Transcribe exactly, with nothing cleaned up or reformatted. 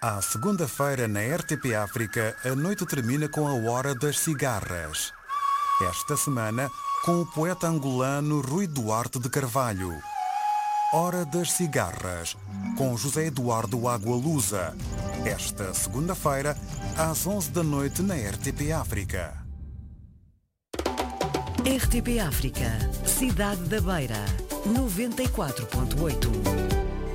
À segunda-feira, na R T P África, a noite termina com a Hora das Cigarras. Esta semana, com o poeta angolano Rui Duarte de Carvalho. Hora das Cigarras, com José Eduardo Agualusa. Esta segunda-feira, às onze da noite, na R T P África. R T P África, Cidade da Beira, noventa e quatro ponto oito.